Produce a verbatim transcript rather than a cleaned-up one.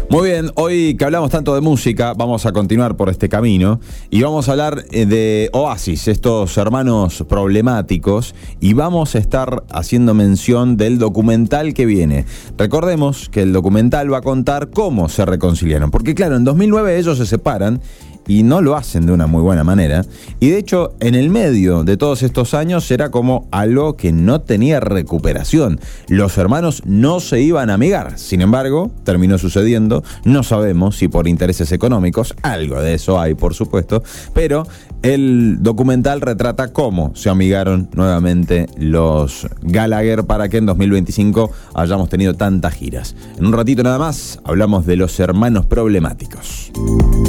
Muy bien, hoy que hablamos tanto de música, vamos a continuar por este camino y vamos a hablar de Oasis, estos hermanos problemáticos, y vamos a estar haciendo mención del documental que viene. Recordemos que el documental va a contar cómo se reconciliaron, porque claro, en dos mil nueve ellos se separan y no lo hacen de una muy buena manera, y de hecho en el medio de todos estos años era como algo que no tenía recuperación. Los hermanos no se iban a amigar, sin embargo terminó sucediendo. No sabemos si por intereses económicos, algo de eso hay por supuesto, pero el documental retrata cómo se amigaron nuevamente los Gallagher para que en dos mil veinticinco hayamos tenido tantas giras. En un ratito nada más hablamos de los hermanos problemáticos.